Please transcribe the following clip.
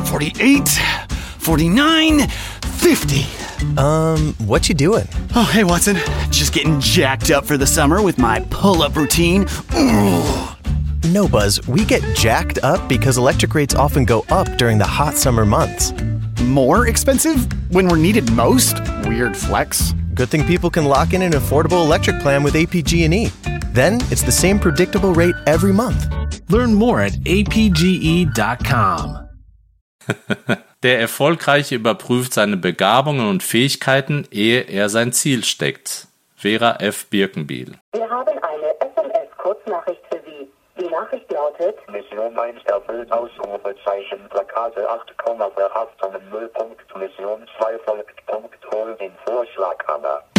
48, 49, 50. What you doing? Oh, hey, Watson. Just getting jacked up for the summer with my pull-up routine. Ooh. No, Buzz, we get jacked up because electric rates often go up during the hot summer months. More expensive when we're needed most? Weird flex. Good thing people can lock in an affordable electric plan with APG&E. Then it's the same predictable rate every month. Learn more at apge.com. Der Erfolgreiche überprüft seine Begabungen und Fähigkeiten, ehe er sein Ziel steckt. Vera F. Birkenbiel. Wir haben eine SMS-Kurznachricht für Sie. Die Nachricht lautet: Mission 1 erfüllt, Ausrufezeichen, Plakate 8, verhaften, Nullpunkt, Mission 2 folgt, Punkt, hol den Vorschlaghammer.